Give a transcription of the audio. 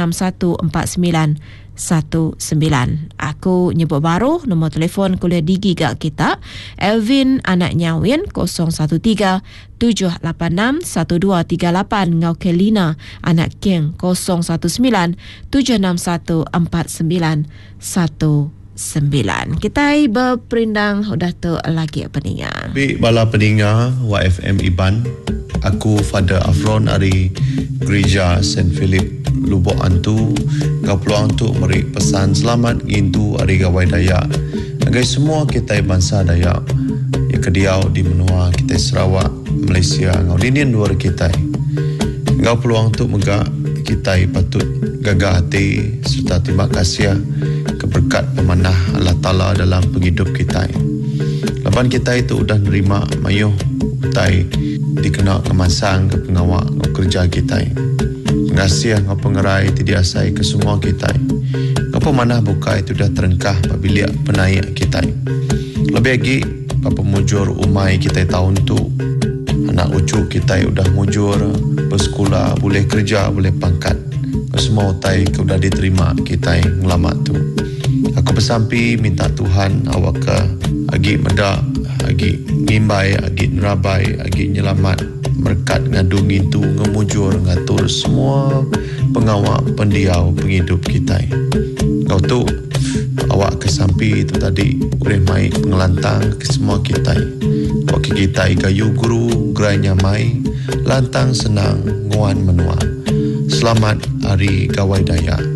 7614919. Aku nyebut baru nombor telefon kuliah digi gak kita. Elvin anak Nyawin 013-786-1238. Ngau Kelina anak King 019-761-4919. Kita berperindang dah tu lagi peningan. Baik bala peningan YFM Iban. Aku Father Afron dari Gereja St. Philip Lubuk Antu. Kau peluang untuk merik pesan selamat gintu hari Gawai Dayak. Agai semua kita bangsa Dayak yang kediau di menua kita Sarawak, Malaysia. Ngau dinian luar kita. Kau peluang untuk megak kita patut gagah hati serta terima kasih keberkat pemanah Allah Ta'ala dalam penghidup kita. Lepas kita itu sudah nerima mayuh utai dikenal kemasang ke pengawak kerja kita. Pengasih ngau pengerai tidiasai ke semua kita. Ngau pemanah buka itu dah terengkah apabila penaik kita. Lebih lagi pemujur umai kita tahun tu. Anak ucu kita sudah mujur, bersekolah, boleh kerja, boleh pangkat. Semua utai sudah diterima kita ngelamat tu. Aku bersampi minta Tuhan awak ke agi medak, agi ngimbai, agi nerabai, agi nyelamat berkat ngadung itu ngemujur ngatur semua pengawak pendiau penghidup kita. Kau tu awak kesampi itu tadi boleh mai pengelantang ke semua kita. Awak kita gayu guru gerainya mai lantang senang nguan menua. Selamat Hari Gawai Dayak.